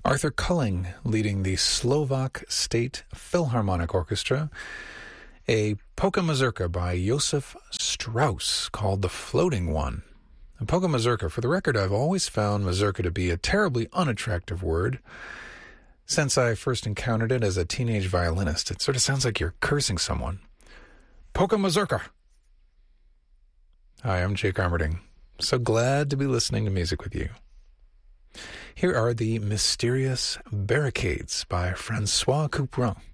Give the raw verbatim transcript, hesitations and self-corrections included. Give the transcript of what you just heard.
Arthur Culling leading the Slovak State Philharmonic Orchestra, a polka mazurka by Josef Strauss called The Floating One. A polka mazurka, for the record, I've always found mazurka to be a terribly unattractive word. Since I first encountered it as a teenage violinist, it sort of sounds like you're cursing someone. Polka mazurka! Hi, I'm Jake Armerding. So glad to be listening to music with you. Here are the Mysterious Barricades by Francois Couperin.